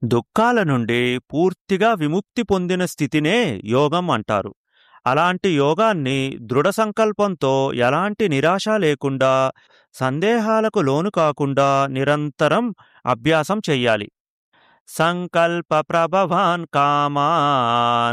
దుఃఖాల నుండి పూర్తిగా విముక్తి పొందిన స్థితినే యోగం అంటారు. అలాంటి యోగాన్ని దృఢ సంకల్పంతో ఎలాంటి నిరాశ లేకుండా, సందేహాలకు లోను కాకుండా నిరంతరం అభ్యాసం చెయ్యాలి. సంకల్ప ప్రభవాన్ కామాన్